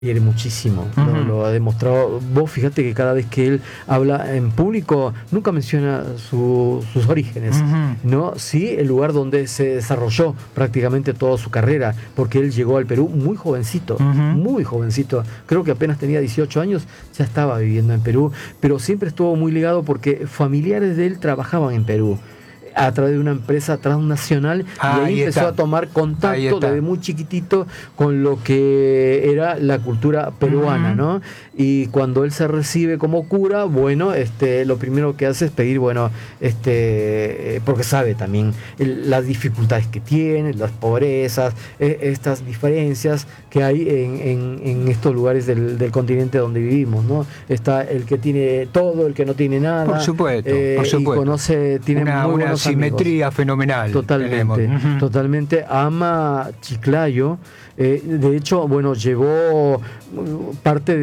Quiere muchísimo, Ujú. lo ha demostrado. Vos fíjate que cada vez que él habla en público nunca menciona sus orígenes, Ujú. ¿no? Sí, el lugar donde se desarrolló prácticamente toda su carrera, porque él llegó al Perú muy jovencito, Ujú. muy jovencito. Creo que apenas tenía 18 años, ya estaba viviendo en Perú, pero siempre estuvo muy ligado porque familiares de él trabajaban en Perú a través de una empresa transnacional, y ahí Ahí empezó está. a tomar Ahí contacto está. desde muy chiquitito con lo que era la cultura peruana, Ujú. ¿no? Y cuando él se recibe como cura, bueno, lo primero que hace es pedir, bueno, porque sabe también las dificultades que tiene, las pobrezas, estas diferencias que hay en estos lugares del continente donde vivimos, ¿no? Está el que tiene todo, el que no tiene nada, Por supuesto. y tiene muy Una buenos simetría amigos. fenomenal. Totalmente, Tenemos. Ujú. totalmente. Ama Chiclayo. De hecho, bueno, llevó parte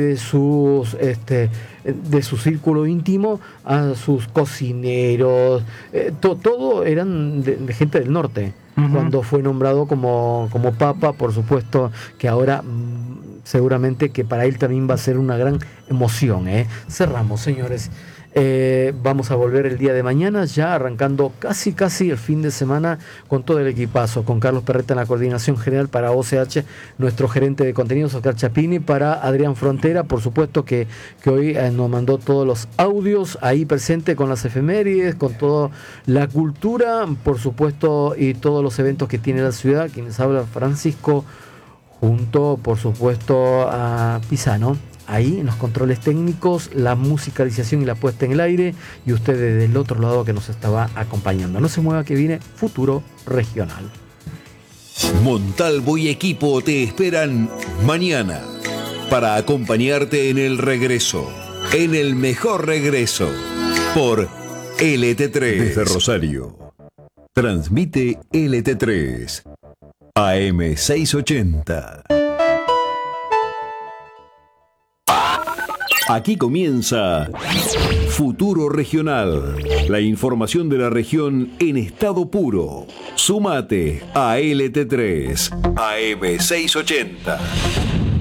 de su círculo íntimo a sus cocineros. Todo eran de gente del norte. Ujú. Cuando fue nombrado como papa, por supuesto que ahora seguramente que para él también va a ser una gran emoción. Cerramos, señores. Vamos a volver el día de mañana, ya arrancando casi el fin de semana con todo el equipazo, con Carlos Perreta en la coordinación general para OCH, nuestro gerente de contenidos Oscar Chapini, para Adrián Frontera, por supuesto que hoy nos mandó todos los audios ahí presente con las efemérides, con toda la cultura, por supuesto, y todos los eventos que tiene la ciudad. Quienes habla Francisco, junto por supuesto a Pisano, ahí en los controles técnicos, la musicalización y la puesta en el aire, y usted desde el otro lado que nos estaba acompañando. No se mueva, que viene Futuro Regional. Montalvo y equipo te esperan mañana para acompañarte en el regreso, en el mejor regreso, por LT3. Desde Rosario, transmite LT3, AM 680. Aquí comienza Futuro Regional, la información de la región en estado puro. Súmate a LT3, AM 680.